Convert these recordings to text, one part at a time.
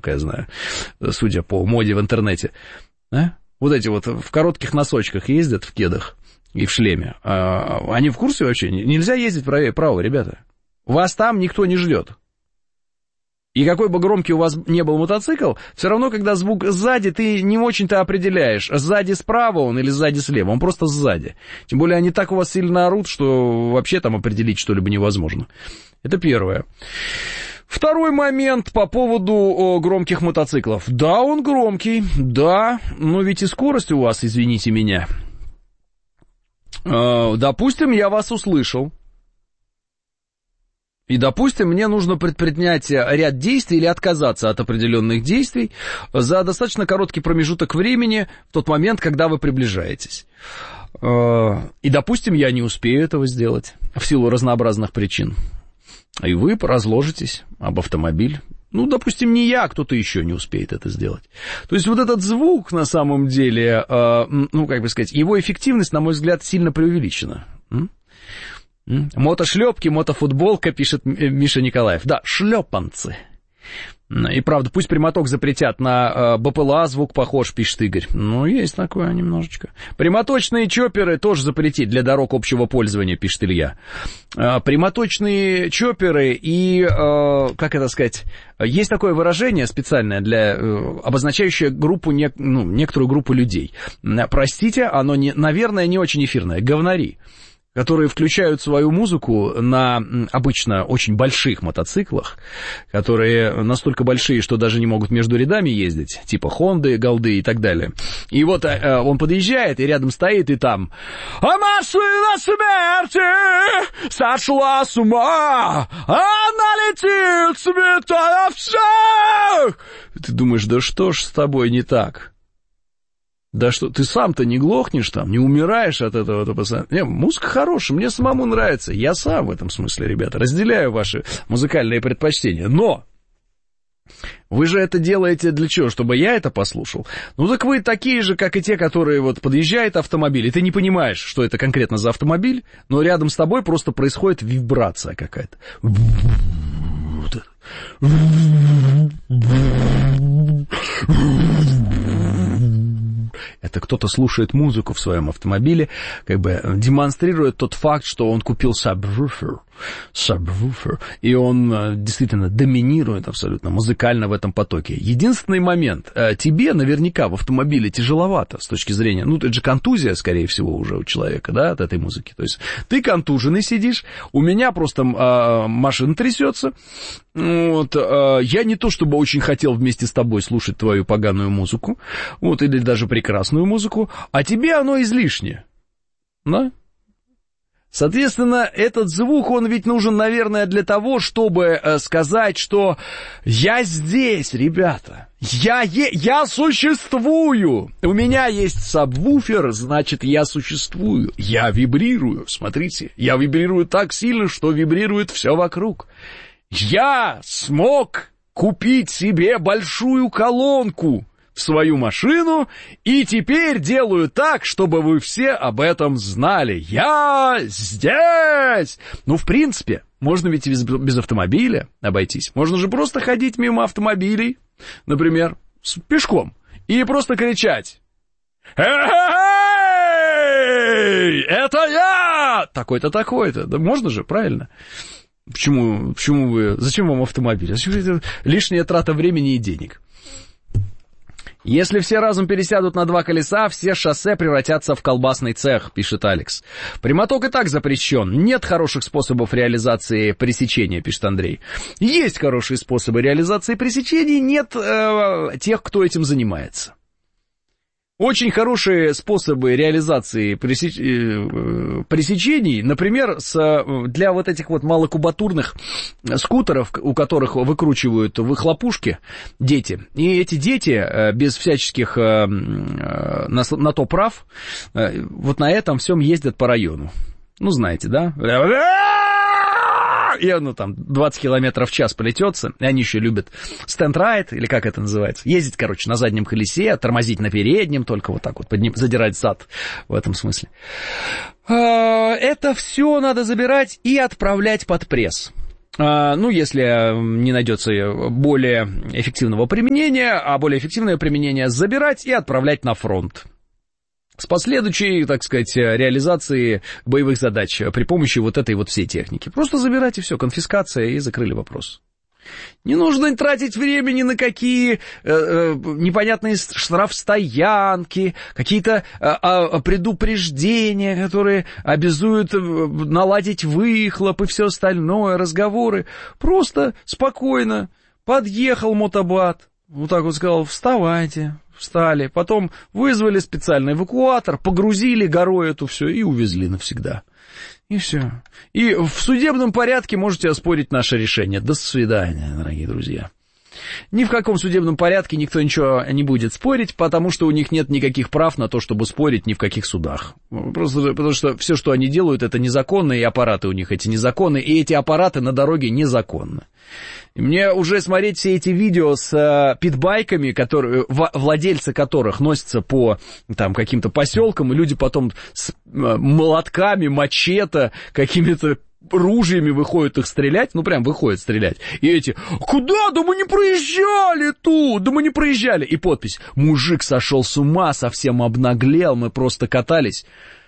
насколько я знаю, судя по моде в интернете. А? Вот эти вот в коротких носочках ездят, в кедах и в шлеме. Они в курсе вообще? Нельзя ездить право, ребята. Вас там никто не ждет. И какой бы громкий у вас не был мотоцикл, все равно, когда звук сзади, ты не очень-то определяешь, сзади справа он или сзади слева, он просто сзади. Тем более они так у вас сильно орут, что вообще там определить что-либо невозможно. Это первое. Второй момент по поводу громких мотоциклов. Да, он громкий, да, но ведь и скорость у вас, извините меня. Допустим, я вас услышал. И, допустим, мне нужно предпринять ряд действий или отказаться от определенных действий за достаточно короткий промежуток времени в тот момент, когда вы приближаетесь. И, допустим, я не успею этого сделать в силу разнообразных причин. И вы разложитесь об автомобиль. Ну, допустим, не я, а кто-то еще не успеет это сделать. То есть вот этот звук, на самом деле, ну, как бы сказать, его эффективность, на мой взгляд, сильно преувеличена. Мотошлепки, мотофутболка, пишет Миша Николаев. Да, шлепанцы. И правда, пусть прямоток запретят, на БПЛА звук похож, пишет Игорь. Ну, есть такое немножечко. Прямоточные чопперы тоже запретить для дорог общего пользования, пишет Илья. Прямоточные чопперы и, как это сказать, есть такое выражение специальное, обозначающее группу, некоторую группу людей. Простите, оно, наверное, не очень эфирное. Говнари, которые включают свою музыку на обычно очень больших мотоциклах, которые настолько большие, что даже не могут между рядами ездить, типа Хонды, Голды и так далее. И вот он подъезжает, и рядом стоит, и там «А машина смерти сошла с ума, она летит, сметая всех!» Ты думаешь, да что ж с тобой не так? Да что, ты сам-то не глохнешь там, не умираешь от этого? Не, музыка хорошая, мне самому нравится. Я сам в этом смысле, ребята, разделяю ваши музыкальные предпочтения. Но вы же это делаете для чего? Чтобы я это послушал? Ну так вы такие же, как и те, которые вот подъезжает автомобиль, и ты не понимаешь, что это конкретно за автомобиль, но рядом с тобой просто происходит вибрация какая-то. Это кто-то слушает музыку в своем автомобиле, как бы демонстрирует тот факт, что он купил сабвуфер, и он действительно доминирует абсолютно музыкально в этом потоке. Единственный момент, тебе наверняка в автомобиле тяжеловато с точки зрения, ну, это же контузия, скорее всего, уже у человека, да, от этой музыки. То есть ты контуженный сидишь, у меня просто машина трясется. Вот, я не то чтобы очень хотел вместе с тобой слушать твою поганую музыку, вот, или даже прекрасную музыку, а тебе оно излишне, да? Соответственно, этот звук, он ведь нужен, наверное, для того, чтобы сказать, что я здесь, ребята, я существую, у меня есть сабвуфер, значит, я существую, я вибрирую, смотрите, я вибрирую так сильно, что вибрирует все вокруг. Я смог купить себе большую колонку в свою машину, и теперь делаю так, чтобы вы все об этом знали. Я здесь! Ну, в принципе, можно ведь без автомобиля обойтись. Можно же просто ходить мимо автомобилей, например, пешком, и просто кричать: «Эй, это я! Такой-то, такой-то». Да можно же, правильно? Почему вы... Зачем вам автомобиль? Лишняя трата времени и денег. Если все разом пересядут на два колеса, все шоссе превратятся в колбасный цех, пишет Алекс. Прямоток и так запрещен. Нет хороших способов реализации пресечения, пишет Андрей. Есть хорошие способы реализации пресечений, нет тех, кто этим занимается. Очень хорошие способы реализации пресечений, например, для вот этих вот малокубатурных скутеров, у которых выкручивают выхлопушки дети. И эти дети без всяческих на то прав, вот на этом всем ездят по району. Ну, знаете, да? И оно там 20 километров в час полетется, и они еще любят стенд-райд, или как это называется, ездить, короче, на заднем колесе, тормозить на переднем, только вот так вот задирать зад в этом смысле. Это все надо забирать и отправлять под пресс. Ну, если не найдется более эффективного применения, а более эффективное применение забирать и отправлять на фронт. С последующей, так сказать, реализацией боевых задач при помощи вот этой вот всей техники. Просто забирать и все, конфискация, и закрыли вопрос. Не нужно тратить времени на какие непонятные штрафстоянки, какие-то предупреждения, которые обязуют наладить выхлоп и все остальное, разговоры. Просто спокойно подъехал мотобат, вот так вот сказал: вставайте, встали. Потом вызвали специальный эвакуатор, погрузили горой эту все и увезли навсегда. И все. И в судебном порядке можете оспорить наше решение. До свидания, дорогие друзья. Ни в каком судебном порядке никто ничего не будет спорить, потому что у них нет никаких прав на то, чтобы спорить ни в каких судах. Просто потому что все, что они делают, это незаконно, и аппараты у них эти незаконны, и эти аппараты на дороге незаконны. И мне уже смотреть все эти видео с питбайками, которые, владельцы которых носятся по там каким-то поселкам, и люди потом с молотками, мачете, какими-то ружьями выходят их стрелять, ну прям выходят стрелять, и эти: куда? Да мы не проезжали тут, да мы не проезжали. И подпись: мужик сошел с ума, совсем обнаглел, мы просто катались.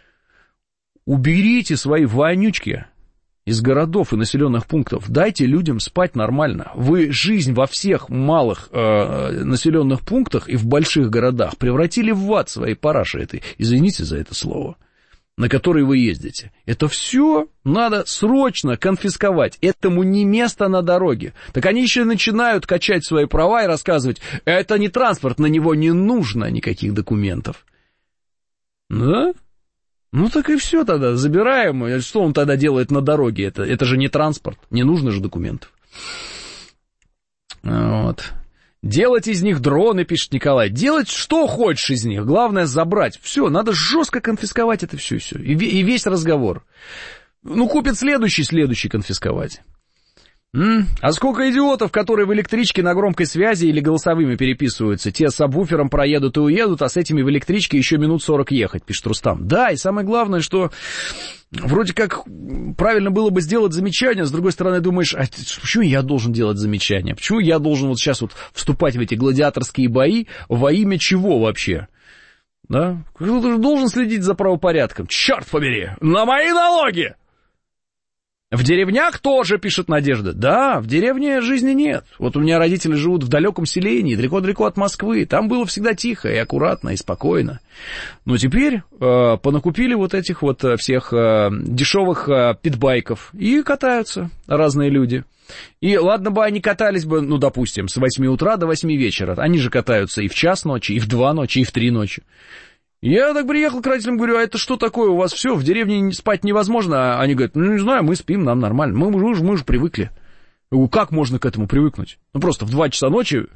Уберите свои вонючки из городов и населенных пунктов, дайте людям спать нормально. Вы жизнь во всех малых населенных пунктах и в больших городах превратили в ад своей параши этой, извините за это слово, на который вы ездите. Это все надо срочно конфисковать. Этому не место на дороге. Так они еще начинают качать свои права и рассказывать: это не транспорт, на него не нужно никаких документов. Да? Ну так и все тогда, забираем. Что он тогда делает на дороге? Это же не транспорт, не нужно же документов. Вот. Делать из них дроны, пишет Николай. Делать что хочешь из них, главное забрать. Все, надо жестко конфисковать это все. И весь разговор. Ну, купит следующий конфисковать. А сколько идиотов, которые в электричке на громкой связи или голосовыми переписываются. Те с сабвуфером проедут и уедут, а с этими в электричке еще минут 40 ехать, пишет Рустам. Да, и самое главное, что вроде как правильно было бы сделать замечание, с другой стороны думаешь: а почему я должен делать замечание? Почему я должен вот сейчас вот вступать в эти гладиаторские бои? Во имя чего вообще? Да? Кто-то же должен следить за правопорядком. Черт побери! На мои налоги! В деревнях тоже, пишет Надежда. Да, в деревне жизни нет. Вот у меня родители живут в далеком селении, далеко-далеко от Москвы. Там было всегда тихо и аккуратно, и спокойно. Но теперь понакупили вот этих вот всех дешевых питбайков, и катаются разные люди. И ладно бы они катались бы, ну, допустим, с 8 утра до 8 вечера. Они же катаются и в час ночи, и в 2 ночи, и в 3 ночи. Я так приехал к родителям, говорю: а это что такое у вас все, в деревне спать невозможно? Они говорят: ну, не знаю, мы спим, нам нормально, мы же привыкли. Я говорю: как можно к этому привыкнуть? Ну, просто в 2 часа ночи...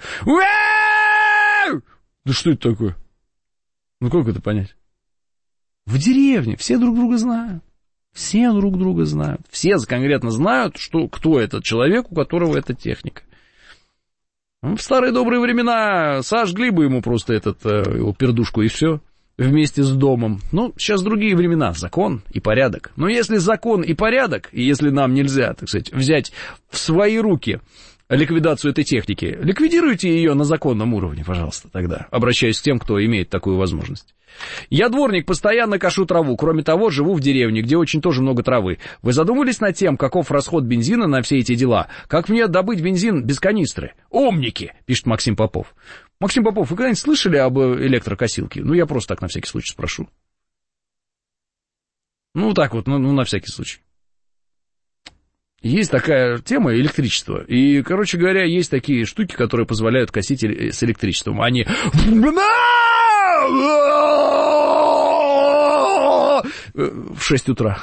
Да что это такое? Ну, как это понять? В деревне все друг друга знают. Все друг друга знают. Все конкретно знают, кто этот человек, у которого эта техника. В старые добрые времена сожгли бы ему просто его пердушку, и все. Вместе с домом. Ну, сейчас другие времена, закон и порядок. Но если закон и порядок, и если нам нельзя, так сказать, взять в свои руки ликвидацию этой техники, ликвидируйте ее на законном уровне, пожалуйста, тогда. Обращаюсь к тем, кто имеет такую возможность. Я дворник, постоянно кошу траву. Кроме того, живу в деревне, где очень тоже много травы. Вы задумывались над тем, каков расход бензина на все эти дела? Как мне добыть бензин без канистры? Умники, пишет Максим Попов. Максим Попов, вы когда-нибудь слышали об электрокосилке? Ну, я просто так на всякий случай спрошу. Ну, так вот, ну на всякий случай. Есть такая тема электричество. И, короче говоря, есть такие штуки, которые позволяют косить с электричеством. Они... в 6 утра.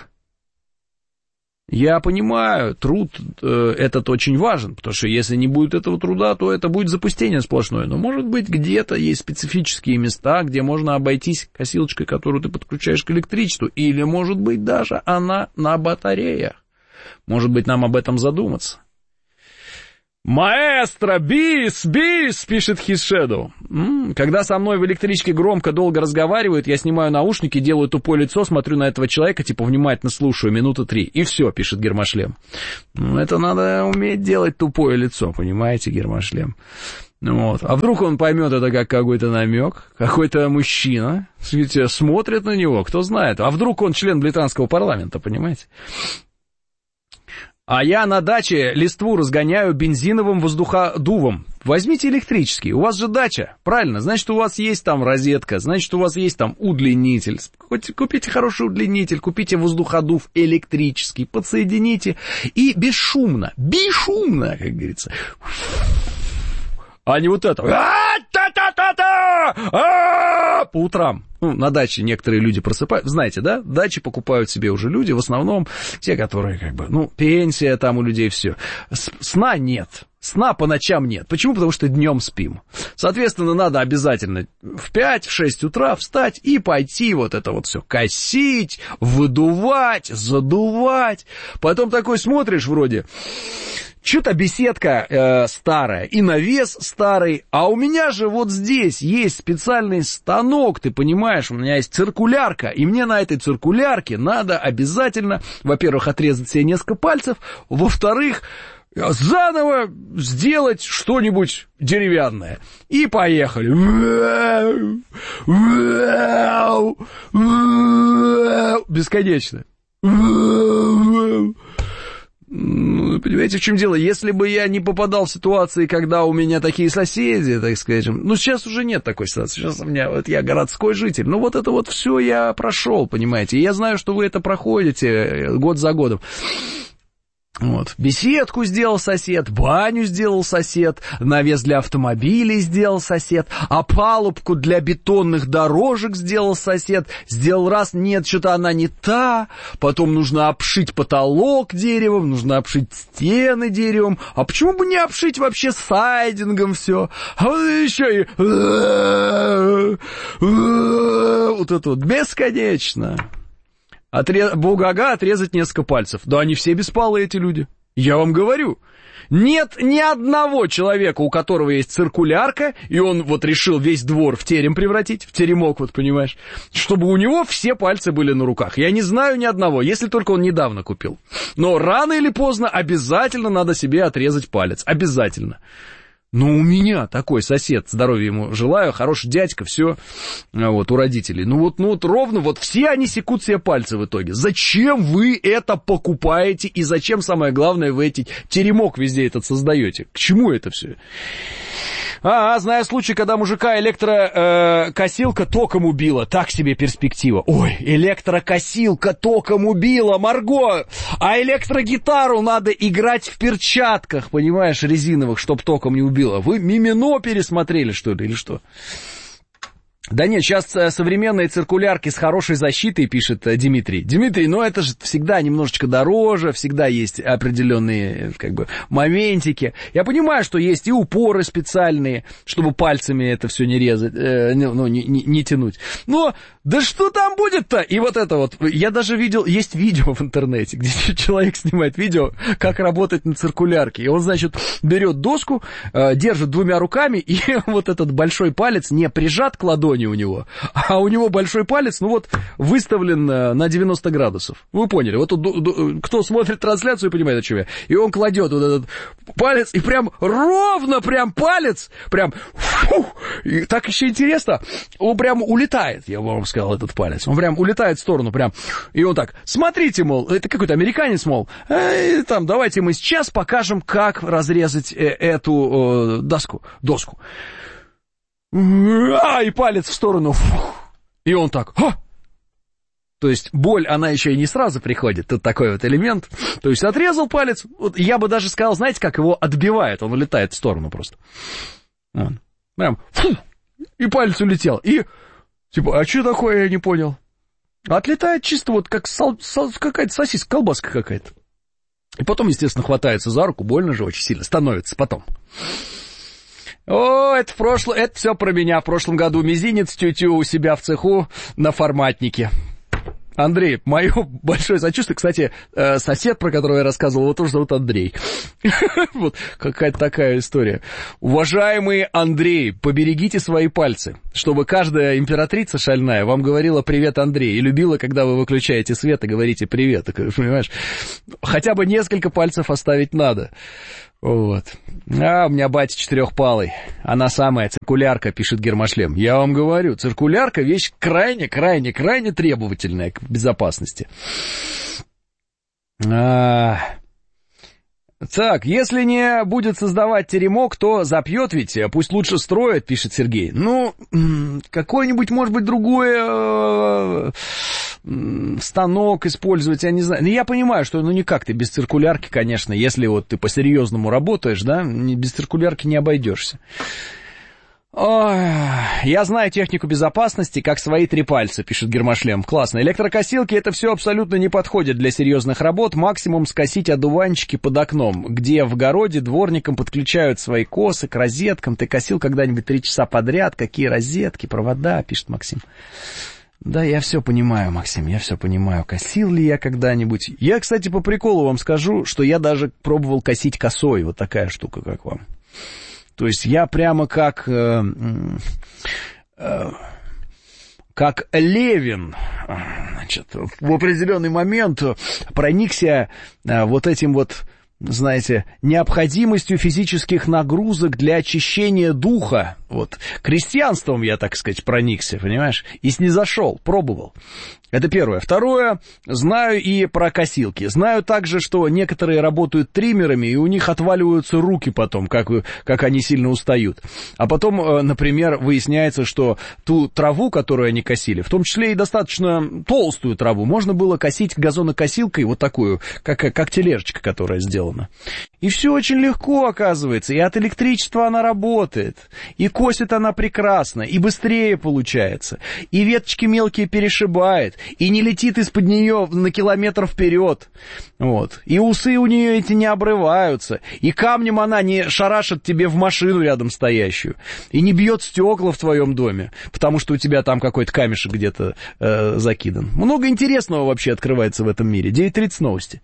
Я понимаю, труд этот очень важен, потому что если не будет этого труда, то это будет запустение сплошное. Но, может быть, где-то есть специфические места, где можно обойтись косилочкой, которую ты подключаешь к электричеству, или, может быть, даже она на батареях. Может быть, нам об этом задуматься. Маэстро, бис, пишет His Shadow. Когда со мной в электричке громко, долго разговаривают, я снимаю наушники, делаю тупое лицо, смотрю на этого человека, типа внимательно слушаю, минуты 3. И все, пишет Гермошлем. Это надо уметь делать тупое лицо, понимаете, Гермошлем. Вот. А вдруг он поймет это как какой-то намек, какой-то мужчина, смотрит на него, кто знает. А вдруг он член британского парламента, понимаете? А я на даче листву разгоняю бензиновым воздуходувом. Возьмите электрический, у вас же дача, правильно? Значит, у вас есть там розетка, значит, у вас есть там удлинитель. Хоть купите хороший удлинитель, купите воздуходув электрический, подсоедините и бесшумно, как говорится. А не вот это. По утрам. На даче некоторые люди просыпают. Знаете, да? Дачи покупают себе уже люди, в основном те, которые пенсия там у людей, все. Сна нет. Сна по ночам нет. Почему? Потому что днем спим. Соответственно, надо обязательно в 5-6 утра встать и пойти вот это вот все косить, выдувать, задувать. Потом такой смотришь вроде... Что-то беседка старая и навес старый, а у меня же вот здесь есть специальный станок, ты понимаешь, у меня есть циркулярка, и мне на этой циркулярке надо обязательно, во-первых, отрезать себе несколько пальцев, во-вторых, заново сделать что-нибудь деревянное. И поехали. Бесконечно. Понимаете, в чем дело? Если бы я не попадал в ситуации, когда у меня такие соседи, так сказать, сейчас уже нет такой ситуации, сейчас у меня, я городской житель, вот это вот все я прошел, понимаете, и я знаю, что вы это проходите год за годом. Вот. Беседку сделал сосед, баню сделал сосед, навес для автомобилей сделал сосед, опалубку для бетонных дорожек сделал сосед, сделал раз, нет, что-то она не та, потом нужно обшить потолок деревом, нужно обшить стены деревом, а почему бы не обшить вообще сайдингом все, а вот еще и вот это вот бесконечно. Бугага отрезать несколько пальцев. Да они все беспалые, эти люди. Я вам говорю. Нет ни одного человека, у которого есть циркулярка, и он вот решил весь двор в терем превратить, в теремок, вот понимаешь, чтобы у него все пальцы были на руках. Я не знаю ни одного, если только он недавно купил. Но рано или поздно обязательно надо себе отрезать палец. Обязательно. Но у меня такой сосед, здоровья ему желаю, хороший дядька, все, вот, у родителей. Ровно, все они секут себе пальцы в итоге. Зачем вы это покупаете и зачем, самое главное, вы эти теремок везде этот создаете? К чему это все? Знаю случай, когда мужика электрокосилка током убила. Так себе перспектива. Ой, электрокосилка током убила, Марго! А электрогитару надо играть в перчатках, понимаешь, резиновых, чтоб током не убило. Вы Мимино пересмотрели, что ли, или что? Да нет, сейчас современные циркулярки с хорошей защитой, пишет Дмитрий. Дмитрий, это же всегда немножечко дороже, всегда есть определенные, моментики. Я понимаю, что есть и упоры специальные, чтобы пальцами это все не резать, не тянуть. Но, да что там будет-то? И вот это вот, я даже видел, есть видео в интернете, где человек снимает видео, как работать на циркулярке. И он, значит, берет доску, держит двумя руками, и вот этот большой палец не прижат к ладони у него, а у него большой палец, выставлен на 90 градусов. Вы поняли? Вот тут, кто смотрит трансляцию, понимает, о чем я. И он кладет вот этот палец, и прям ровно палец, и так еще интересно, он прям улетает, я вам сказал, этот палец. Он прям улетает в сторону, и он так, смотрите, мол, это какой-то американец, мол, давайте мы сейчас покажем, как разрезать эту доску. И палец в сторону. И он так. То есть боль, она еще и не сразу приходит. Тут такой вот элемент. То есть отрезал палец. Вот, я бы даже сказал, знаете, как его отбивает. Он улетает в сторону просто. Прям. И палец улетел. И а что такое, я не понял. Отлетает чисто вот как какая-то сосиска, колбаска какая-то. И потом, естественно, хватается за руку. Больно же очень сильно становится потом. Это все про меня. В прошлом году мизинец тю-тю у себя в цеху на форматнике. Андрей, мое большое сочувствие. Кстати, сосед, про которого я рассказывал, его тоже зовут Андрей. Вот какая-то такая история. Уважаемый Андрей, поберегите свои пальцы, чтобы каждая императрица шальная вам говорила «Привет, Андрей», и любила, когда вы выключаете свет и говорите «Привет», понимаешь? Хотя бы несколько пальцев оставить надо. Вот. У меня батя четырехпалый. Она самая циркулярка, пишет Гермошлем. Я вам говорю, циркулярка вещь крайне требовательная к безопасности. Так, если не будет создавать теремок, то запьет ведь, пусть лучше строит, пишет Сергей. Ну, какой-нибудь, может быть, другой станок использовать, я не знаю. Ну, я понимаю, что никак ты без циркулярки, конечно, если вот ты по-серьезному работаешь, да, без циркулярки не обойдешься. Ой, я знаю технику безопасности, как свои три пальца, пишет Гермошлем. Классно. Электрокосилки — это все абсолютно не подходит для серьезных работ. Максимум скосить одуванчики под окном, где в огороде дворникам подключают свои косы к розеткам. Ты косил когда-нибудь 3 часа подряд? Какие розетки, провода, пишет Максим. Да, я все понимаю, Максим, я все понимаю. Косил ли я когда-нибудь? Я, кстати, по приколу вам скажу, что я даже пробовал косить косой. Вот такая штука, как вам. То есть я прямо как Левин, значит, в определенный момент проникся вот этим вот, знаете, необходимостью физических нагрузок для очищения духа. Вот, крестьянством я, так сказать, проникся, понимаешь, и снизошел, пробовал. Это первое. Второе, знаю и про косилки. Знаю также, что некоторые работают триммерами, и у них отваливаются руки потом, как они сильно устают. А потом, например, выясняется, что ту траву, которую они косили, в том числе и достаточно толстую траву, можно было косить газонокосилкой, вот такую, как тележечка, которая сделана. И все очень легко, оказывается, и от электричества она работает, и косит она прекрасно, и быстрее получается, и веточки мелкие перешибает, и не летит из-под нее на километр вперед, вот, и усы у нее эти не обрываются, и камнем она не шарашит тебе в машину рядом стоящую, и не бьет стекла в твоем доме, потому что у тебя там какой-то камешек где-то закидан. Много интересного вообще открывается в этом мире. 9:30 новости.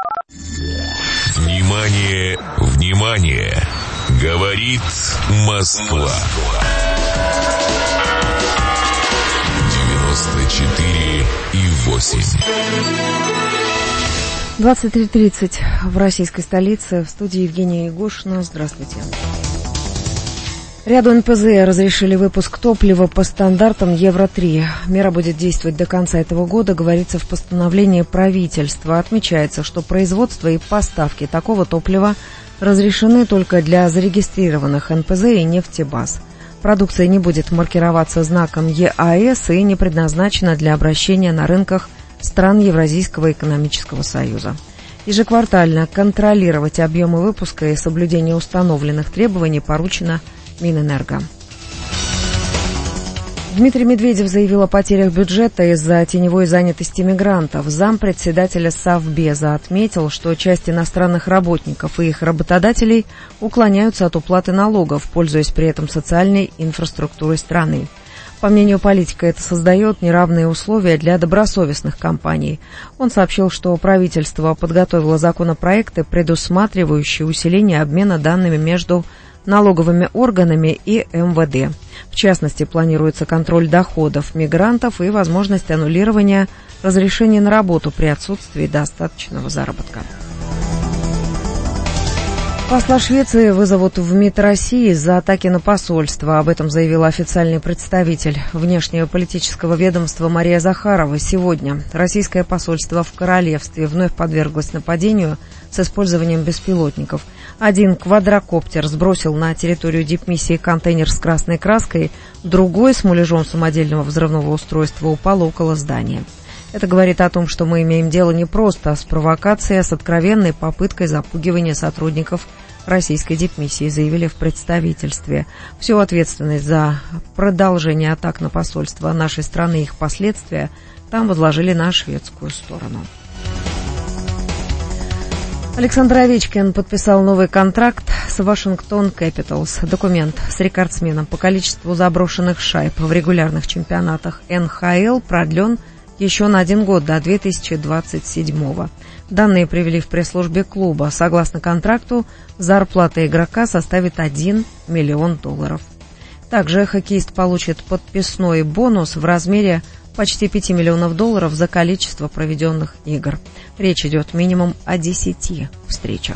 Внимание, внимание! Говорит Москва. 94,8. 23:30 в российской столице. В студии Евгения Егошина. Здравствуйте. Ряду НПЗ разрешили выпуск топлива по стандартам Евро-3. Мера будет действовать до конца этого года, говорится в постановлении правительства. Отмечается, что производство и поставки такого топлива разрешены только для зарегистрированных НПЗ и нефтебаз. Продукция не будет маркироваться знаком ЕАЭС и не предназначена для обращения на рынках стран Евразийского экономического союза. Ежеквартально контролировать объемы выпуска и соблюдение установленных требований поручено Минэнерго. Дмитрий Медведев заявил о потерях бюджета из-за теневой занятости мигрантов. Зампредседателя Совбеза отметил, что часть иностранных работников и их работодателей уклоняются от уплаты налогов, пользуясь при этом социальной инфраструктурой страны. По мнению политика, это создает неравные условия для добросовестных компаний. Он сообщил, что правительство подготовило законопроекты, предусматривающие усиление обмена данными между налоговыми органами и МВД. В частности, планируется контроль доходов мигрантов и возможность аннулирования разрешений на работу при отсутствии достаточного заработка. Посла Швеции вызовут в МИД России из-за атаки на посольство. Об этом заявила официальный представитель внешнеполитического ведомства Мария Захарова. Сегодня российское посольство в королевстве вновь подверглось нападению с использованием беспилотников. Один квадрокоптер сбросил на территорию дипмиссии контейнер с красной краской, другой с муляжом самодельного взрывного устройства упал около здания. Это говорит о том, что мы имеем дело не просто с провокацией, а с откровенной попыткой запугивания сотрудников российской дипмиссии, заявили в представительстве. Всю ответственность за продолжение атак на посольство нашей страны и их последствия там возложили на шведскую сторону. Александр Овечкин подписал новый контракт с Вашингтон Кэпиталс. Документ с рекордсменом по количеству заброшенных шайб в регулярных чемпионатах НХЛ продлен еще на 1 год до 2027-го. Данные привели в пресс-службе клуба. Согласно контракту, зарплата игрока составит $1 миллион. Также хоккеист получит подписной бонус в размере почти $5 миллионов за количество проведенных игр. Речь идет минимум о 10 встречах.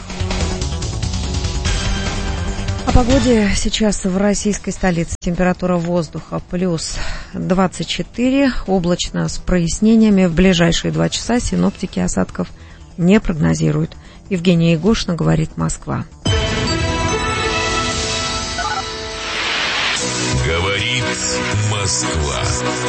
О погоде сейчас в российской столице. Температура воздуха плюс 24, облачно с прояснениями. В ближайшие 2 часа синоптики осадков не прогнозируют. Евгения Егошина, говорит Москва. Говорит Москва.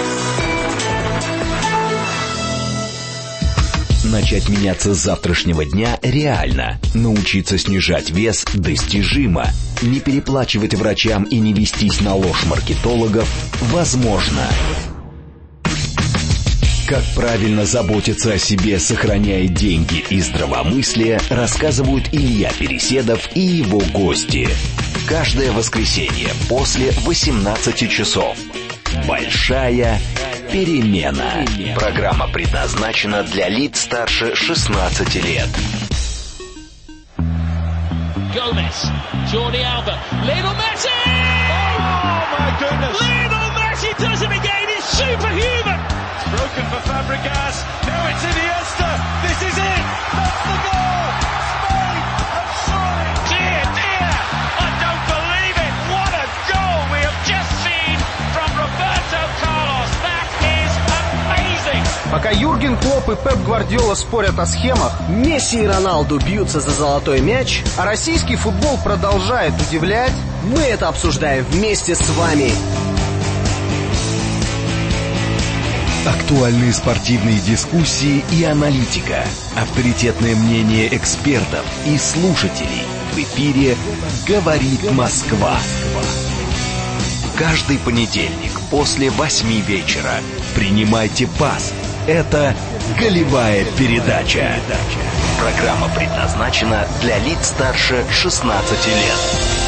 Начать меняться с завтрашнего дня реально. Научиться снижать вес достижимо. Не переплачивать врачам и не вестись на ложь маркетологов возможно. Как правильно заботиться о себе, сохраняя деньги и здравомыслие, рассказывают Илья Переседов и его гости. Каждое воскресенье после 18 часов. Большая перемена. Программа предназначена для лиц старше 16 лет. Gomez, Jordi Alba, Lionel Messi! Oh my goodness! Lionel Messi does it again, he's superhuman! It's broken for Fabregas, now it's Iniesta, this is it! That's the goal! Spain have scored! Dear, dear, I don't believe it! What a goal we have just seen from Roberto Carlos! That is amazing! Пока Юрген Клопп и Пеп Гвардиола спорят о схемах, Месси и Роналду бьются за золотой мяч, а российский футбол продолжает удивлять, мы это обсуждаем вместе с вами. Актуальные спортивные дискуссии и аналитика. Авторитетное мнение экспертов и слушателей. В эфире «Говорит Москва». Каждый понедельник после 8 вечера принимайте пас. Это «Голевая передача». Программа предназначена для лиц старше 16 лет.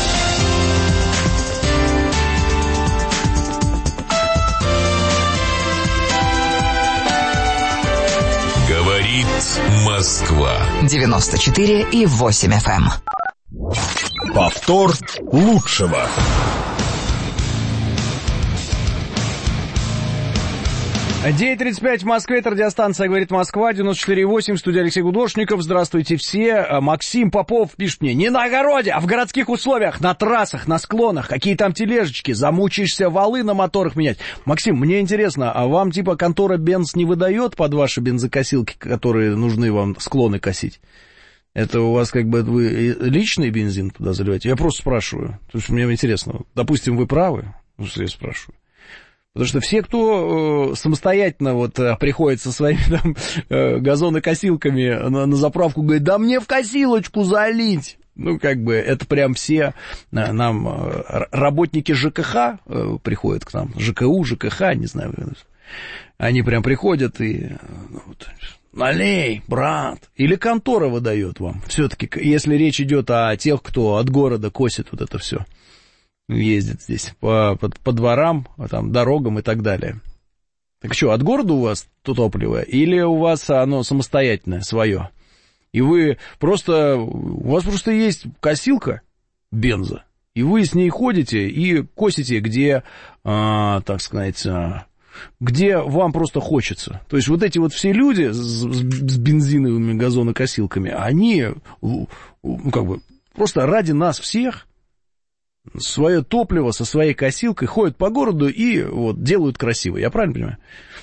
Говорит Москва. 94,8 FM. Повтор лучшего. 9:35 в Москве, это радиостанция «Говорит Москва», 94,8, студия Алексей Гудошников. Здравствуйте все. Максим Попов пишет мне: не на огороде, а в городских условиях, на трассах, на склонах, какие там тележечки, замучаешься валы на моторах менять. Максим, мне интересно, а вам типа контора Бенц не выдает под ваши бензокосилки, которые нужны вам склоны косить? Это у вас как бы вы личный бензин туда заливаете? Я просто спрашиваю, потому что мне интересно. Допустим, вы правы, я спрашиваю. Потому что все, кто самостоятельно вот приходит со своими там газонокосилками на заправку, говорит: да мне в косилочку залить. Ну, как бы, это прям все нам работники ЖКХ приходят к нам, ЖКУ, ЖКХ, не знаю. Они прям приходят и... Вот, налей, брат. Или контора выдает вам. Все-таки, если речь идет о тех, кто от города косит вот это все. Ездит здесь по дворам, там, дорогам и так далее. Так что, от города у вас то топливо, или у вас оно самостоятельное, свое? И вы просто... У вас просто есть косилка бенза, и вы с ней ходите и косите, где, так сказать, где вам просто хочется. То есть вот эти вот все люди с бензиновыми газонокосилками, они, ну, как бы, просто ради нас всех свое топливо со своей косилкой ходят по городу и вот делают красиво. Я правильно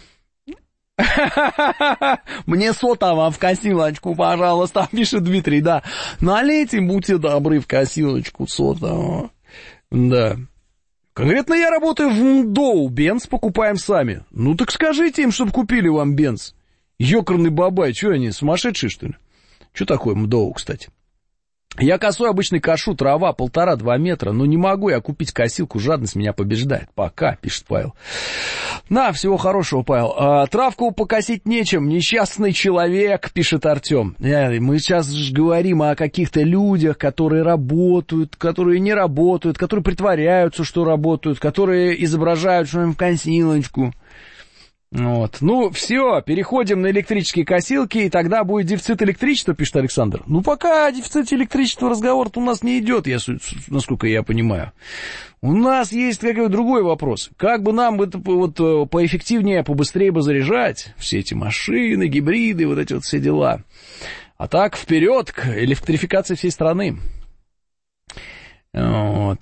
понимаю? Мне сота вам в косилочку, пожалуйста, пишет Дмитрий, да. Налейте, будьте добры, в косилочку сота. Да. Конкретно я работаю в МДОУ, бенз покупаем сами. Ну так скажите им, чтобы купили вам бенз. Ёкарный бабай, что они, сумасшедшие, что ли? Что такое МДОУ, кстати? Я косой обычно кошу, трава 1,5-2 метра, но не могу я купить косилку, жадность меня побеждает. Пока, пишет Павел. На, всего хорошего, Павел. Травку покосить нечем, несчастный человек, пишет Артем. Мы сейчас же говорим о каких-то людях, которые работают, которые не работают, которые притворяются, что работают, которые изображают, что им в косилочку. Вот. Ну, все, переходим на электрические косилки, и тогда будет дефицит электричества, пишет Александр. Ну, пока о дефиците электричества разговор-то у нас не идет, насколько я понимаю. У нас есть какой-то другой вопрос. Как бы нам это вот поэффективнее, побыстрее бы заряжать все эти машины, гибриды, вот эти вот все дела. А так, вперед к электрификации всей страны. Вот.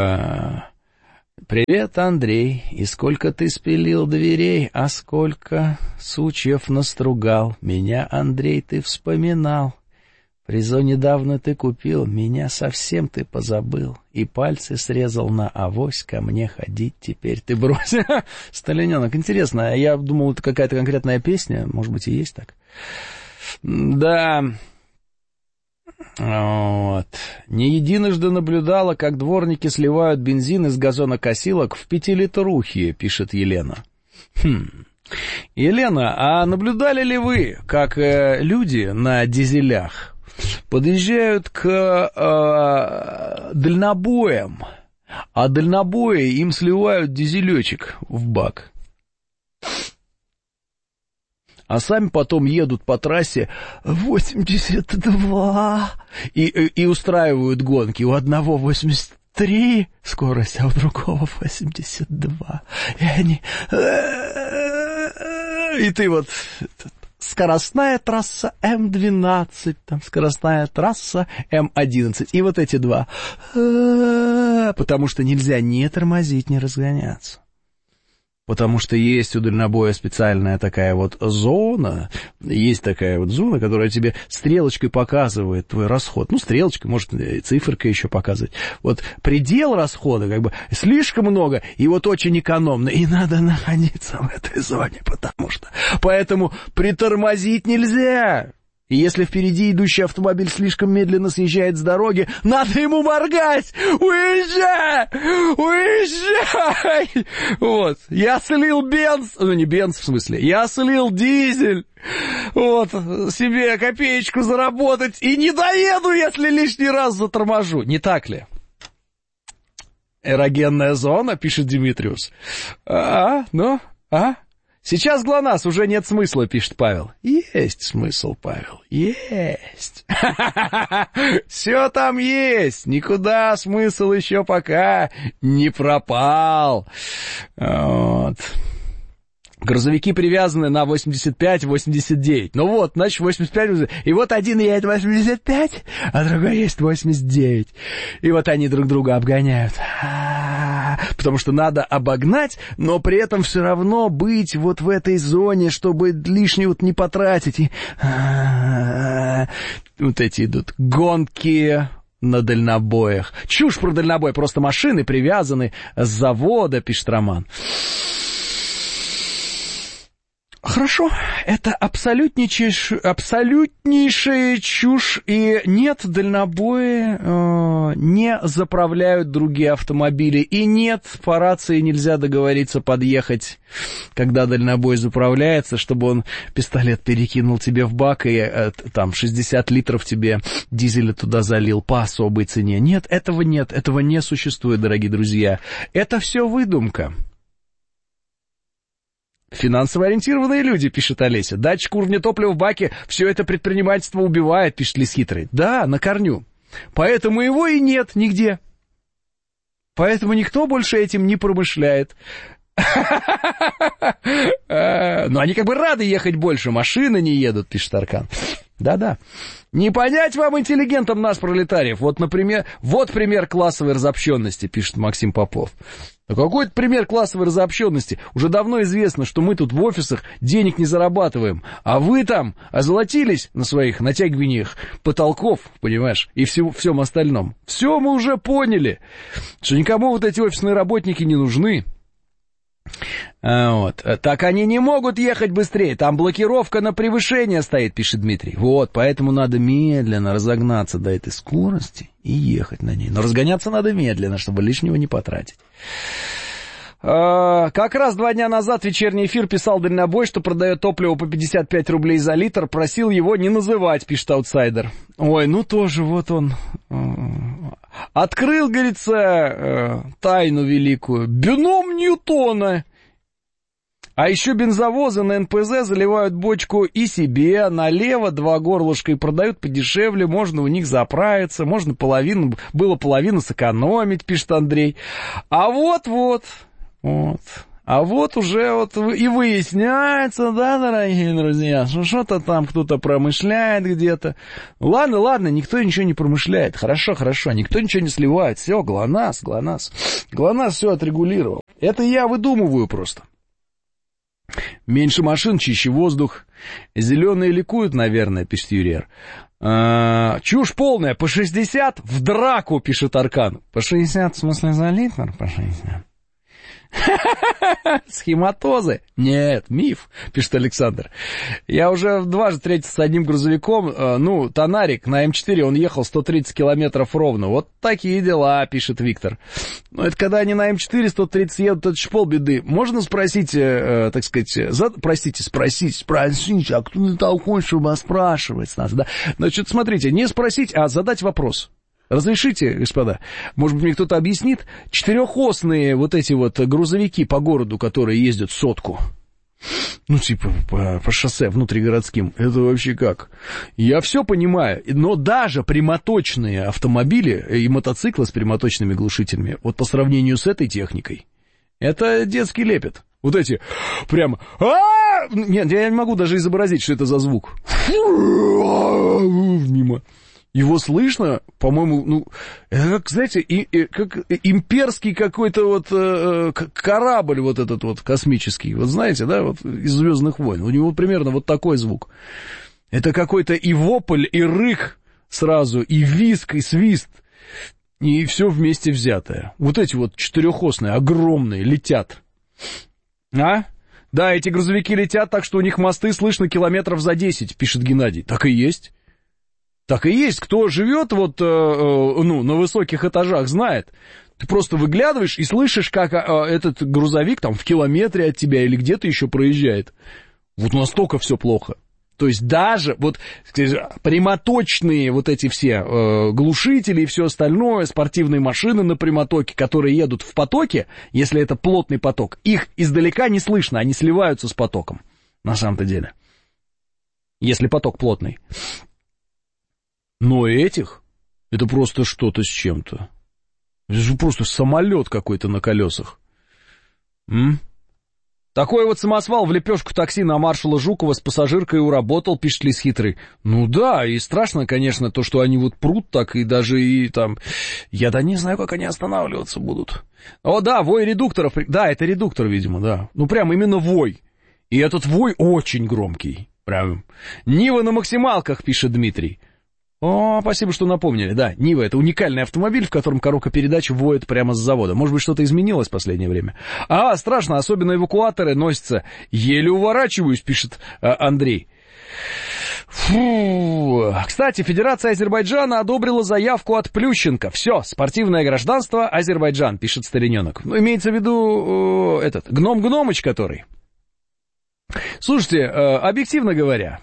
Привет, Андрей, и сколько ты спилил дверей, а сколько сучьев настругал. Меня, Андрей, ты вспоминал. Призо недавно ты купил, меня совсем ты позабыл. И пальцы срезал на авось, ко мне ходить теперь ты брось. Сталиненок, интересно, я думал, это какая-то конкретная песня, может быть, и есть так. Да... Вот. Не единожды наблюдала, как дворники сливают бензин из газонокосилок в 5-литрухи, пишет Елена. Елена, а наблюдали ли вы, как люди на дизелях подъезжают к дальнобоям, а дальнобои им сливают дизелечек в бак? А сами потом едут по трассе 82 и устраивают гонки. У одного 83 скорость, а у другого 82. И они... И ты вот... Скоростная трасса М12, там скоростная трасса М11. И вот эти два. Потому что нельзя ни тормозить, ни разгоняться. Потому что есть у дальнобоя специальная такая вот зона, есть такая вот зона, которая тебе стрелочкой показывает твой расход. Ну, стрелочкой, может, циферкой еще показывать. Вот предел расхода, как бы, слишком много, и вот очень экономно, и надо находиться в этой зоне, потому что... Поэтому притормозить нельзя. И если впереди идущий автомобиль слишком медленно съезжает с дороги, надо ему моргать! Уезжай! Уезжай! Вот. Я слил бенз... Ну, не бенз, в смысле. Я слил дизель. Вот. Себе копеечку заработать. И не доеду, если лишний раз заторможу. Не так ли? Эрогенная зона, пишет Димитриус. Сейчас ГЛОНАСС, уже нет смысла, пишет Павел. Есть смысл, Павел, есть. Все там есть, никуда смысл еще пока не пропал. Вот. Грузовики привязаны на 85-89. Ну вот, значит, 85. И вот один едет 85, а другой есть 89. И вот они друг друга обгоняют. Потому что надо обогнать, но при этом все равно быть вот в этой зоне, чтобы лишнего не потратить. И... Вот эти идут гонки на дальнобоях. Чушь про дальнобой, просто машины привязаны с завода, пишет Роман. Хорошо, это абсолютнейшая чушь, и нет, дальнобои не заправляют другие автомобили, и нет, по рации нельзя договориться подъехать, когда дальнобой заправляется, чтобы он пистолет перекинул тебе в бак и там 60 литров тебе дизеля туда залил по особой цене. Нет, этого не существует, дорогие друзья, это все выдумка. Финансово ориентированные люди, пишет Олеся. Датчик уровня топлива в баке, все это предпринимательство убивает, пишет Лис Хитрый. Да, на корню. Поэтому его и нет нигде. Поэтому никто больше этим не промышляет. Но они как бы рады ехать больше, машины не едут, пишет Аркан. Да-да. Не понять вам, интеллигентам, нас, пролетариев. Вот, например, вот пример классовой разобщенности, пишет Максим Попов. Ну, какой-то пример классовой разобщенности. Уже давно известно, что мы тут в офисах денег не зарабатываем, а вы там озолотились на своих натягиваниях потолков, понимаешь, и всем остальном. Все мы уже поняли, что никому вот эти офисные работники не нужны. Вот. Так они не могут ехать быстрее, там блокировка на превышение стоит, пишет Дмитрий. Вот, поэтому надо медленно разогнаться до этой скорости и ехать на ней. Но разгоняться надо медленно, чтобы лишнего не потратить. Как раз 2 дня назад вечерний эфир писал дальнобой, что продает топливо по 55 рублей за литр, просил его не называть, пишет аутсайдер. Ой, ну тоже вот он открыл, говорится, тайну великую. Бином Ньютона. А еще бензовозы на НПЗ заливают бочку и себе налево 2 горлышка и продают подешевле, можно у них заправиться, можно половину сэкономить, пишет Андрей. А вот. А вот уже вот и выясняется, да, дорогие друзья, что что-то там кто-то промышляет где-то. Ладно, никто ничего не промышляет. Хорошо, никто ничего не сливает. Все, ГЛОНАСС. ГЛОНАСС все отрегулировал. Это я выдумываю просто. Меньше машин, чище воздух. Зеленые ликуют, наверное, пишет Юриер. Чушь полная, по 60 в драку, пишет Аркан. По 60, в смысле за литр? По 60. Схематозы? Нет, миф, пишет Александр. Я уже дважды встретился с одним грузовиком, Тонарик на М4, он ехал 130 километров ровно. Вот такие дела, пишет Виктор. Но это когда они на М4 130 едут, это ж полбеды. Можно спросить, так сказать, спросить, а кто ты такой, чтобы спрашивать нас, да? Значит, смотрите, не спросить, а задать вопрос. Разрешите, господа, может быть, мне кто-то объяснит, 4-осные вот эти вот грузовики по городу, которые ездят сотку, по шоссе внутригородским, это вообще как? Я все понимаю, но даже прямоточные автомобили и мотоциклы с прямоточными глушителями, вот по сравнению с этой техникой, это детский лепет. Вот эти прям... Нет, я не могу даже изобразить, что это за звук. Мимо. Его слышно, по-моему, это как, знаете, как имперский какой-то вот корабль вот этот вот космический, вот знаете, да, вот из «Звездных войн», у него примерно вот такой звук. Это какой-то и вопль, и рык сразу, и визг, и свист, и все вместе взятое. Вот эти вот 4-осные, огромные, летят. Да, эти грузовики летят так, что у них мосты слышно километров за 10, пишет Геннадий. Так и есть. Так и есть. Кто живет вот, на высоких этажах, знает. Ты просто выглядываешь и слышишь, как этот грузовик там в километре от тебя или где-то еще проезжает. Вот настолько все плохо. То есть даже вот прямоточные вот эти все глушители и все остальное, спортивные машины на прямотоке, которые едут в потоке, если это плотный поток, их издалека не слышно, они сливаются с потоком, на самом-то деле. Если поток плотный. Но этих, это просто что-то с чем-то. Это же просто самолет какой-то на колесах. Такой вот самосвал в лепешку такси на маршала Жукова с пассажиркой уработал, пишет Лис Хитрый. Ну да, и страшно, конечно, то, что они вот прут так, и даже и там... Я да не знаю, как они останавливаться будут. О да, вой редукторов. Да, это редуктор, видимо, да. Ну прям именно вой. И этот вой очень громкий. Прям. Нива на максималках, пишет Дмитрий. О, спасибо, что напомнили. Да, Нива — это уникальный автомобиль, в котором коробка передач воет прямо с завода. Может быть, что-то изменилось в последнее время. Страшно, особенно эвакуаторы носятся. Еле уворачиваюсь, пишет Андрей. Фу. Кстати, Федерация Азербайджана одобрила заявку от Плющенко. Все, спортивное гражданство Азербайджан, пишет Стариненок. Ну, имеется в виду Гном Гномыч, который. Слушайте, объективно говоря...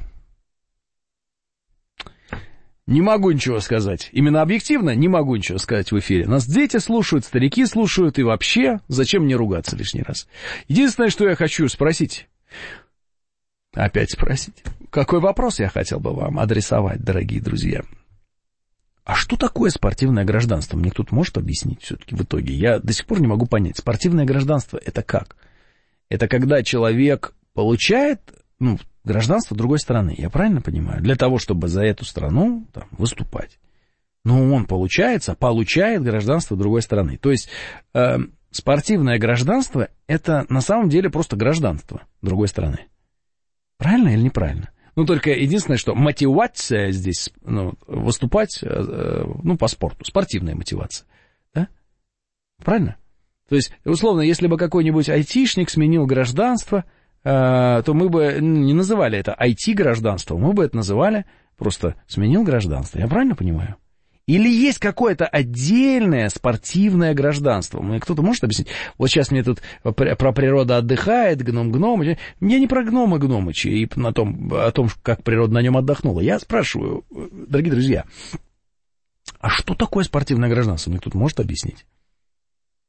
Не могу ничего сказать. Именно объективно не могу ничего сказать в эфире. Нас дети слушают, старики слушают, и вообще, зачем мне ругаться лишний раз? Единственное, что я хочу спросить, опять спросить, какой вопрос я хотел бы вам адресовать, дорогие друзья? А что такое спортивное гражданство? Мне кто-то может объяснить все-таки в итоге? Я до сих пор не могу понять. Спортивное гражданство — это как? Это когда человек получает... гражданство другой страны, я правильно понимаю? Для того, чтобы за эту страну там выступать. Но он получает гражданство другой страны. То есть спортивное гражданство — это на самом деле просто гражданство другой страны. Правильно или неправильно? Только единственное, что мотивация здесь, выступать, по спорту, спортивная мотивация. Да? Правильно? То есть, условно, если бы какой-нибудь айтишник сменил гражданство, то мы бы не называли это IT-гражданством, мы бы это называли просто сменил гражданство. Я правильно понимаю? Или есть какое-то отдельное спортивное гражданство? Кто-то может объяснить? Вот сейчас мне тут про природа отдыхает, гном-гномыч. Я не про гнома-гномыча и о том, как природа на нем отдохнула. Я спрашиваю, дорогие друзья, а что такое спортивное гражданство? Мне кто-то может объяснить?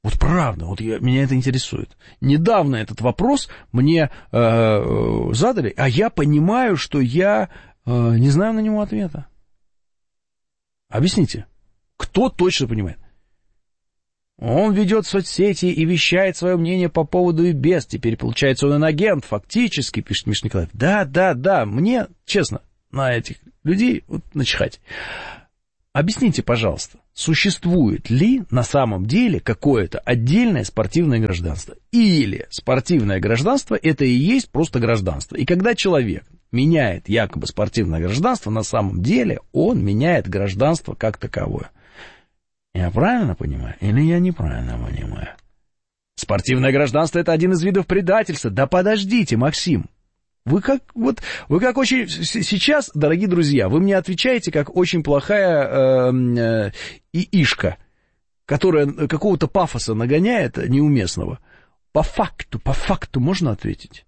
Вот правда, меня это интересует. Недавно этот вопрос мне задали, а я понимаю, что я не знаю на него ответа. Объясните, кто точно понимает? Он ведет соцсети и вещает свое мнение по поводу и без. Теперь, получается, он инагент, фактически, пишет Миша Николаев. Да, мне, честно, на этих людей начихать. Объясните, пожалуйста, существует ли на самом деле какое-то отдельное спортивное гражданство? Или спортивное гражданство – это и есть просто гражданство? И когда человек меняет якобы спортивное гражданство, на самом деле он меняет гражданство как таковое. Я правильно понимаю или я неправильно понимаю? Спортивное гражданство – это один из видов предательства. Да подождите, Максим. Вы как очень... Сейчас, дорогие друзья, вы мне отвечаете, как очень плохая ишка, которая какого-то пафоса нагоняет неуместного. По факту можно ответить?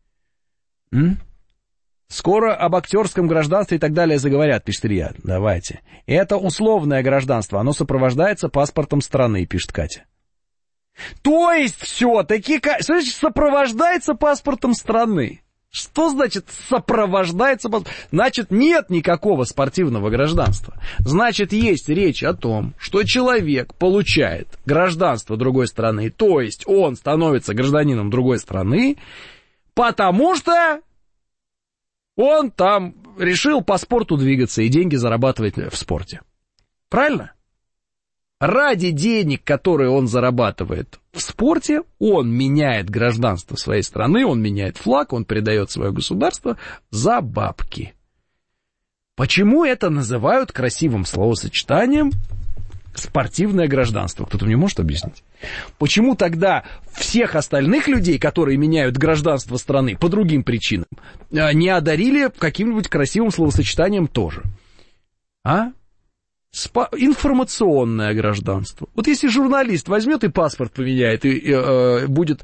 Скоро об актерском гражданстве и так далее заговорят, пишет Илья. Давайте. Это условное гражданство, оно сопровождается паспортом страны, пишет Катя. То есть все-таки, что значит сопровождается паспортом страны? Что значит сопровождается паспортом? Значит, нет никакого спортивного гражданства. Значит, есть речь о том, что человек получает гражданство другой страны, то есть он становится гражданином другой страны, потому что он там решил по спорту двигаться и деньги зарабатывать в спорте. Правильно? Ради денег, которые он зарабатывает в спорте, он меняет гражданство своей страны, он меняет флаг, он передает свое государство за бабки. Почему это называют красивым словосочетанием спортивное гражданство? Кто-то мне может объяснить? Почему тогда всех остальных людей, которые меняют гражданство страны по другим причинам, не одарили каким-нибудь красивым словосочетанием тоже? Информационное гражданство. Вот если журналист возьмет и паспорт поменяет, и будет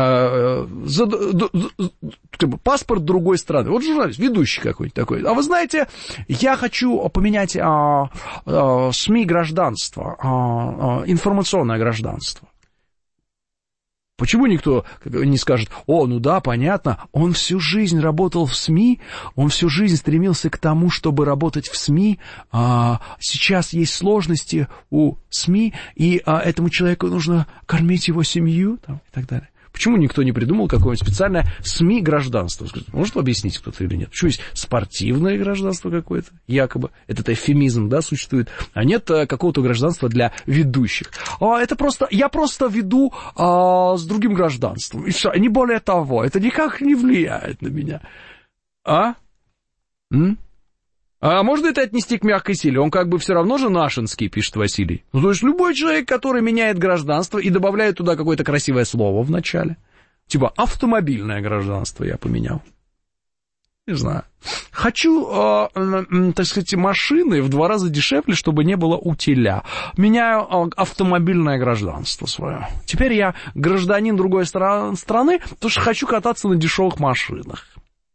паспорт другой страны. Вот журналист, ведущий какой-нибудь такой. А вы знаете, я хочу поменять СМИ гражданство, информационное гражданство. Почему никто не скажет: о, ну да, понятно, он всю жизнь работал в СМИ, он всю жизнь стремился к тому, чтобы работать в СМИ, сейчас есть сложности у СМИ, и этому человеку нужно кормить его семью, там, и так далее. Почему никто не придумал какое-нибудь специальное СМИ гражданство? Может объяснить кто-то или нет? Почему есть спортивное гражданство какое-то, якобы, этот эвфемизм, да, существует, а нет какого-то гражданства для ведущих? Это просто, я просто веду с другим гражданством, и все, не более того, это никак не влияет на меня. А можно это отнести к мягкой силе? Он как бы все равно же нашинский, пишет Василий. Ну, то есть любой человек, который меняет гражданство и добавляет туда какое-то красивое слово в начале. Типа автомобильное гражданство я поменял. Не знаю. Хочу, так сказать, машины в 2 раза дешевле, чтобы не было утиля. Меняю автомобильное гражданство свое. Теперь я гражданин другой страны, потому что хочу кататься на дешевых машинах.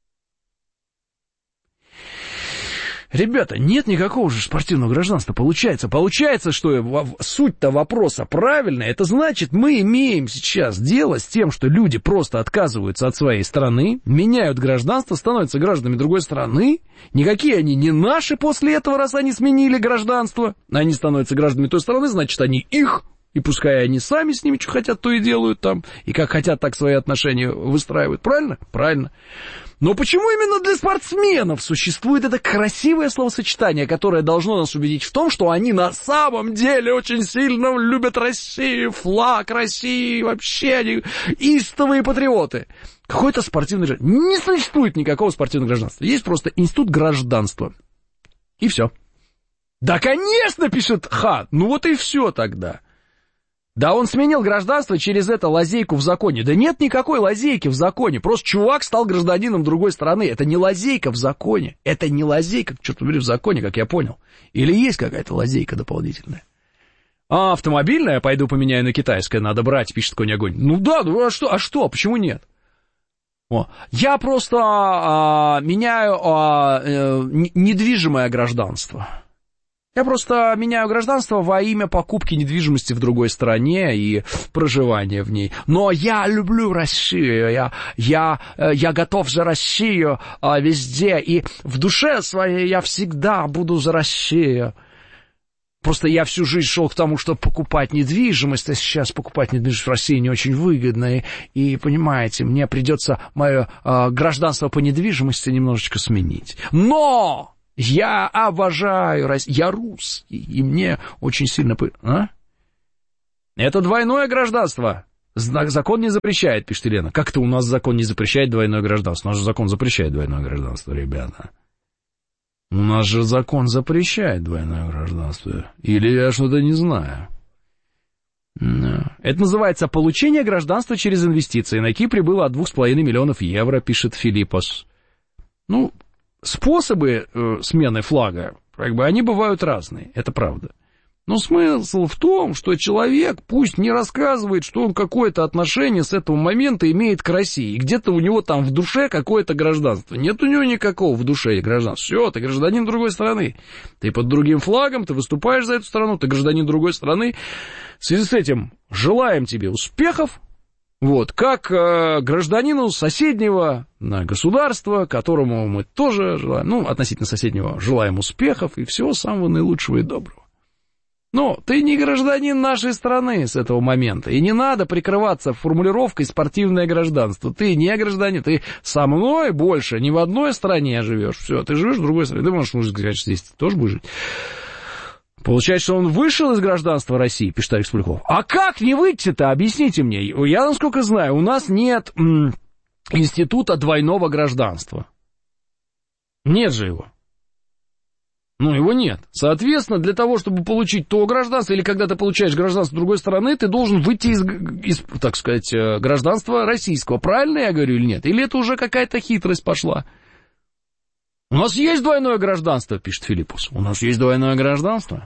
Ребята, нет никакого же спортивного гражданства. Получается, что суть-то вопроса правильная. Это значит, мы имеем сейчас дело с тем, что люди просто отказываются от своей страны, меняют гражданство, становятся гражданами другой страны. Никакие они не наши после этого, раз они сменили гражданство. Они становятся гражданами той страны, значит, они их. И пускай они сами с ними что хотят, то и делают там. И как хотят, так свои отношения выстраивают. Правильно? Правильно. Но почему именно для спортсменов существует это красивое словосочетание, которое должно нас убедить в том, что они на самом деле очень сильно любят Россию, флаг России, вообще они истовые патриоты? Какое-то спортивное гражданство. Не существует никакого спортивного гражданства. Есть просто институт гражданства. И все. Да, конечно, пишет Ха. Ну вот и все тогда. Да он сменил гражданство через это лазейку в законе. Да нет никакой лазейки в законе. Просто чувак стал гражданином другой страны. Это не лазейка в законе. Это не лазейка, черт побери, в законе, как я понял. Или есть какая-то лазейка дополнительная? Автомобильная, пойду поменяю на китайское, надо брать, пишет Конь Огонь. Ну да, ну а что, почему нет? Я просто меняю недвижимое гражданство. Я просто меняю гражданство во имя покупки недвижимости в другой стране и проживания в ней. Но я люблю Россию, я готов за Россию везде, и в душе своей я всегда буду за Россию. Просто я всю жизнь шел к тому, чтобы покупать недвижимость, а сейчас покупать недвижимость в России не очень выгодно, и понимаете, мне придется мое гражданство по недвижимости немножечко сменить. Но... Я обожаю Россию, я русский, и мне очень сильно... Это двойное гражданство. Закон не запрещает, пишет Елена. Как-то у нас закон не запрещает двойное гражданство. У нас же закон запрещает двойное гражданство, ребята. У нас же закон запрещает двойное гражданство. Или я что-то не знаю. Это называется получение гражданства через инвестиции. На Кипре было от 2,5 миллионов евро, пишет Филиппос. Ну... Способы смены флага, они бывают разные, это правда. Но смысл в том, что человек пусть не рассказывает, что он какое-то отношение с этого момента имеет к России. И где-то у него там в душе какое-то гражданство. Нет у него никакого в душе гражданства. Все, ты гражданин другой страны. Ты под другим флагом, ты выступаешь за эту страну, ты гражданин другой страны. В связи с этим желаем тебе успехов. Вот, как гражданину соседнего государства, которому мы тоже желаем, относительно соседнего, желаем успехов и всего самого наилучшего и доброго. Но ты не гражданин нашей страны с этого момента, и не надо прикрываться формулировкой «спортивное гражданство». Ты не гражданин, ты со мной больше ни в одной стране живешь. Все, ты живешь в другой стране. Ты можешь сказать, что здесь ты тоже будешь жить. Получается, что он вышел из гражданства России, пишет Алекс Поляков. А как не выйти-то? Объясните мне. Я, насколько знаю, у нас нет института двойного гражданства. Нет же его. Его нет. Соответственно, для того, чтобы получить то гражданство, или когда ты получаешь гражданство другой страны, ты должен выйти из, так сказать, гражданства российского. Правильно я говорю или нет? Или это уже какая-то хитрость пошла? У нас есть двойное гражданство, пишет Филиппус. У нас есть двойное гражданство.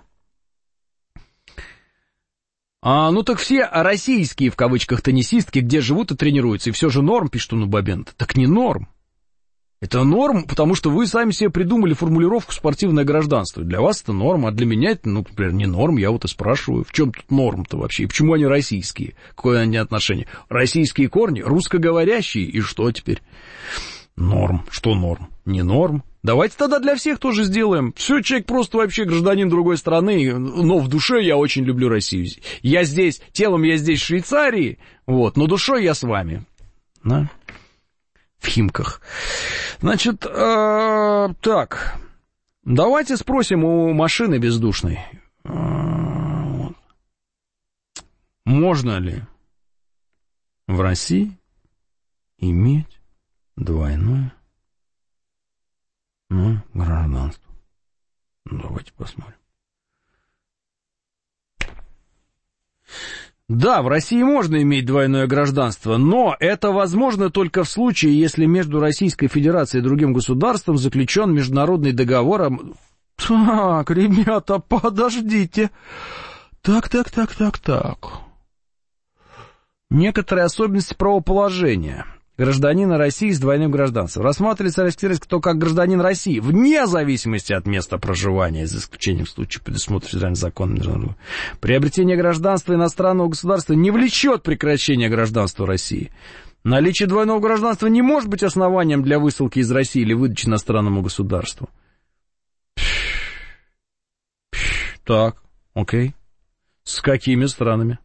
Так все российские, в кавычках, теннисистки, где живут и тренируются, и все же норм, пишет Бабент. Так не норм. Это норм, потому что вы сами себе придумали формулировку «спортивное гражданство». Для вас это норм, а для меня это, например, не норм. Я вот и спрашиваю, в чем тут норм-то вообще, и почему они российские? Какое они отношение? Российские корни, русскоговорящие, и что теперь? Норм. Что норм? Не норм. Давайте тогда для всех тоже сделаем. Все, человек просто вообще гражданин другой страны, но в душе я очень люблю Россию. Я здесь, телом я здесь в Швейцарии, но душой я с вами. Да? В Химках. Значит, так, давайте спросим у машины бездушной. Можно ли в России иметь двойное гражданство? Давайте посмотрим. Да, в России можно иметь двойное гражданство, но это возможно только в случае, если между Российской Федерацией и другим государством заключен международный договор. Так, ребята, подождите. Так. Некоторые особенности правоположения гражданина России с двойным гражданством рассматривается Российской кто как гражданин России, вне зависимости от места проживания, за исключением случаев, предусмотренных федеральным законом. Приобретение гражданства иностранного государства не влечет прекращения гражданства России. Наличие двойного гражданства не может быть основанием для высылки из России или выдачи иностранному государству. Так, окей. С какими странами?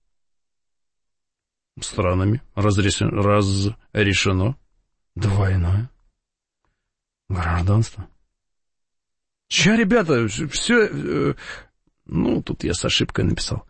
Разрешено двойное гражданство. Че, ребята, все... тут я с ошибкой написал.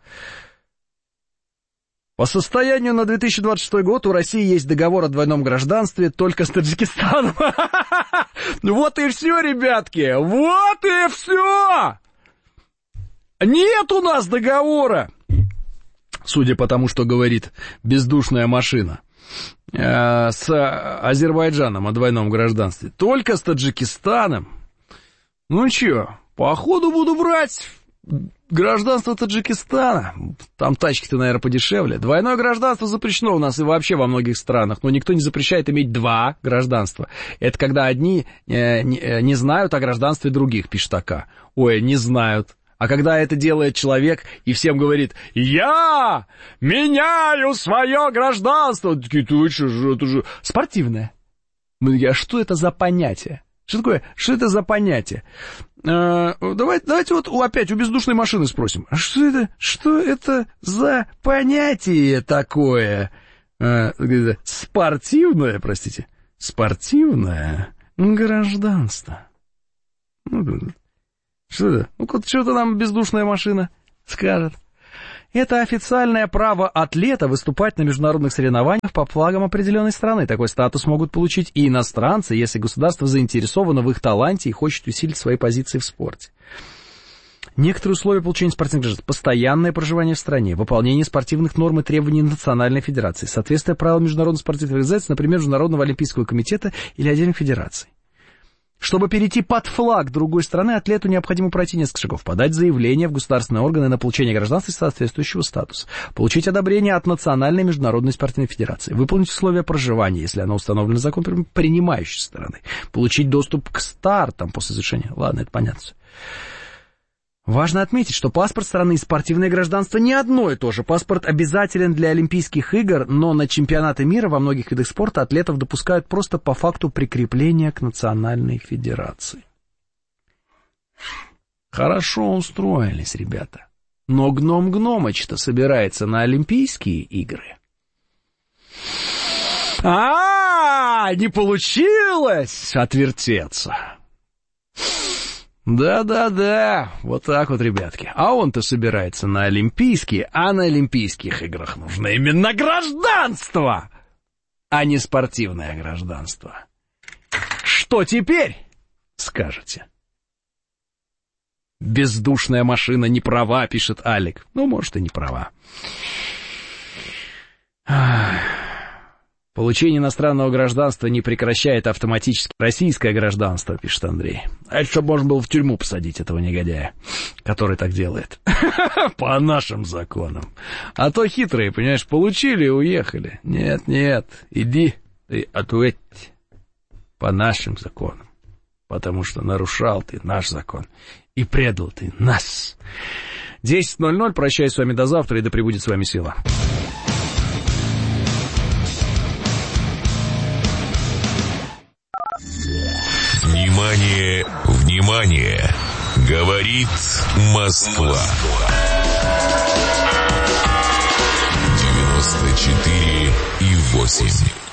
По состоянию на 2026 год у России есть договор о двойном гражданстве только с Таджикистаном. Вот и все, ребятки, вот и все. Нет у нас договора. Судя по тому, что говорит бездушная машина, с Азербайджаном о двойном гражданстве. Только с Таджикистаном. Походу буду брать гражданство Таджикистана, там тачки-то, наверное, подешевле. Двойное гражданство запрещено у нас и вообще во многих странах, но никто не запрещает иметь два гражданства. Это когда одни не знают о гражданстве других, пишет АК. Ой, не знают. А когда это делает человек и всем говорит: «Я меняю свое гражданство», такие: «Ты что, это же спортивное». А что это за понятие? Что такое? Что это за понятие? Давайте вот опять у бездушной машины спросим. А что это за понятие такое? Спортивное, простите. Спортивное гражданство. Что это? Ну-ка, что-то нам бездушная машина скажет. Это официальное право атлета выступать на международных соревнованиях по флагам определенной страны. Такой статус могут получить и иностранцы, если государство заинтересовано в их таланте и хочет усилить свои позиции в спорте. Некоторые условия получения спортивных гражданств: постоянное проживание в стране, выполнение спортивных норм и требований Национальной Федерации, соответствие правилам международных спортивных организаций, например, Международного Олимпийского комитета или отдельных федераций. Чтобы перейти под флаг другой страны, атлету необходимо пройти несколько шагов: подать заявление в государственные органы на получение гражданства соответствующего статуса, получить одобрение от Национальной международной спортивной федерации, выполнить условия проживания, если оно установлено законом принимающей стороны, получить доступ к стартам после завершения. Ладно, это понятно. Важно отметить, что паспорт страны и спортивное гражданство не одно и то же. Паспорт обязателен для Олимпийских игр, но на чемпионаты мира во многих видах спорта атлетов допускают просто по факту прикрепления к национальной федерации. Хорошо устроились ребята. Но Гном Гномыч-то собирается на Олимпийские игры. Не получилось отвертеться. Да, вот так вот, ребятки. А он-то собирается на Олимпийские, а на Олимпийских играх нужно именно гражданство, а не спортивное гражданство. Что теперь, скажете? Бездушная машина не права, пишет Алик. Ну, может, и не права. Получение иностранного гражданства не прекращает автоматически российское гражданство, пишет Андрей. А это чтобы можно было в тюрьму посадить этого негодяя, который так делает. По нашим законам. А то хитрые, понимаешь, получили и уехали. Нет, иди ты ответь по нашим законам. Потому что нарушал ты наш закон и предал ты нас. 10:00. Прощаюсь с вами до завтра, и да пребудет с вами сила. Внимание, внимание! Говорит Москва. 94,8.